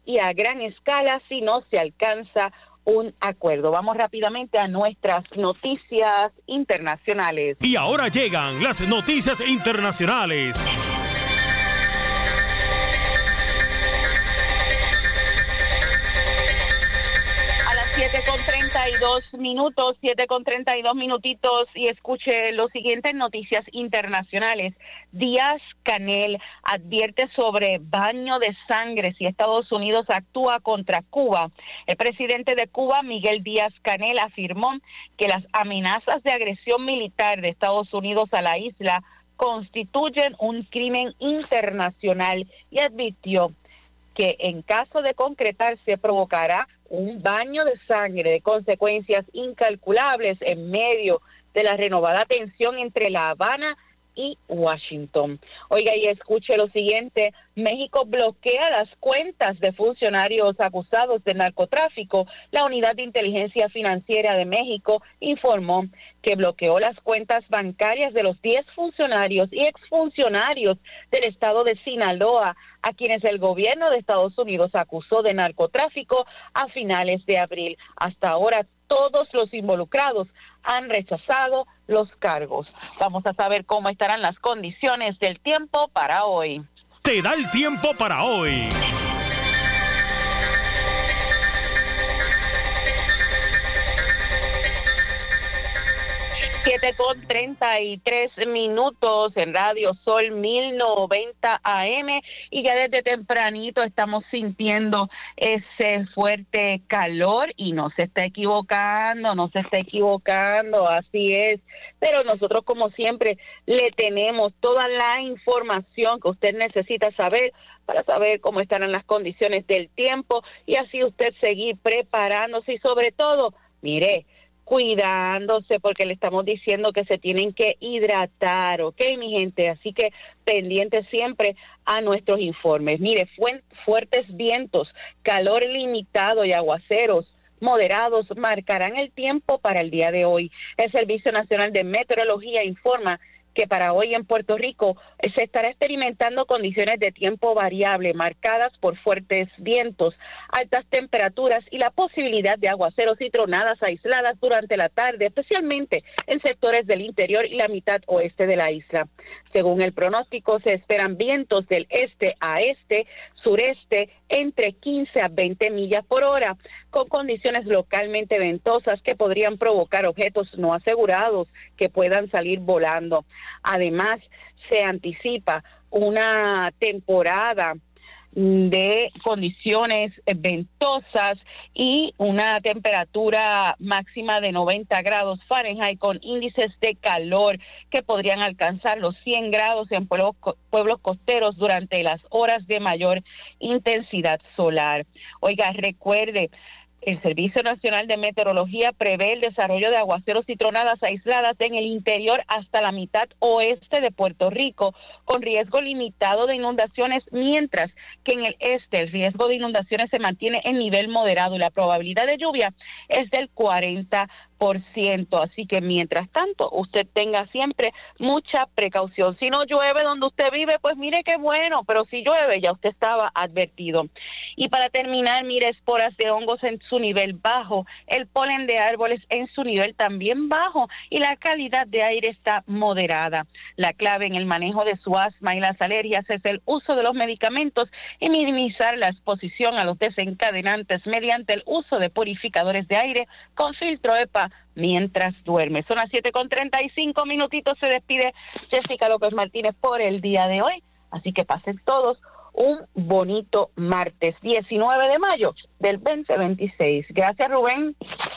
y a gran escala si no se alcanza un acuerdo. Vamos rápidamente a nuestras noticias internacionales. Y ahora llegan las noticias internacionales. A las 7:32 minutitos, y escuche los siguientes noticias internacionales. Díaz-Canel advierte sobre baño de sangre si Estados Unidos actúa contra Cuba. El presidente de Cuba, Miguel Díaz-Canel, afirmó que las amenazas de agresión militar de Estados Unidos a la isla constituyen un crimen internacional y advirtió que en caso de concretarse provocará un baño de sangre de consecuencias incalculables en medio de la renovada tensión entre La Habana y Washington. Oiga, y escuche lo siguiente: México bloquea las cuentas de funcionarios acusados de narcotráfico. La Unidad de Inteligencia Financiera de México informó que bloqueó las cuentas bancarias de los 10 funcionarios y exfuncionarios del estado de Sinaloa, a quienes el gobierno de Estados Unidos acusó de narcotráfico a finales de abril. Hasta ahora, todos los involucrados han rechazado los cargos. Vamos a saber cómo estarán las condiciones del tiempo para hoy. Te da el tiempo para hoy. 7:33 en Radio Sol 1090 AM, y ya desde tempranito estamos sintiendo ese fuerte calor y no se está equivocando, así es. Pero nosotros, como siempre, le tenemos toda la información que usted necesita saber para saber cómo estarán las condiciones del tiempo y así usted seguir preparándose y sobre todo, mire, cuidándose, porque le estamos diciendo que se tienen que hidratar, ¿ok, mi gente? Así que pendiente siempre a nuestros informes. Mire, fuertes vientos, calor limitado y aguaceros moderados marcarán el tiempo para el día de hoy. El Servicio Nacional de Meteorología informa que para hoy en Puerto Rico se estará experimentando condiciones de tiempo variable marcadas por fuertes vientos, altas temperaturas y la posibilidad de aguaceros y tronadas aisladas durante la tarde, especialmente en sectores del interior y la mitad oeste de la isla. Según el pronóstico, se esperan vientos del este a este, sureste, entre 15 a 20 millas por hora, con condiciones localmente ventosas que podrían provocar objetos no asegurados que puedan salir volando. Además, se anticipa una temporada de condiciones ventosas y una temperatura máxima de 90 grados Fahrenheit con índices de calor que podrían alcanzar los 100 grados en pueblos costeros durante las horas de mayor intensidad solar. Oiga, recuerde, el Servicio Nacional de Meteorología prevé el desarrollo de aguaceros y tronadas aisladas en el interior hasta la mitad oeste de Puerto Rico, con riesgo limitado de inundaciones, mientras que en el este el riesgo de inundaciones se mantiene en nivel moderado y la probabilidad de lluvia es del 40%. Así que mientras tanto usted tenga siempre mucha precaución. Si no llueve donde usted vive, pues mire qué bueno, pero si llueve ya usted estaba advertido. Y para terminar, mire, esporas de hongos en su nivel bajo, el polen de árboles en su nivel también bajo y la calidad de aire está moderada. La clave en el manejo de su asma y las alergias es el uso de los medicamentos y minimizar la exposición a los desencadenantes mediante el uso de purificadores de aire con filtro EPA mientras duerme. Son las 7:35 minutitos. Se despide Jessica López Martínez por el día de hoy. Así que pasen todos un bonito martes 19 de mayo del 2026. Gracias, Rubén.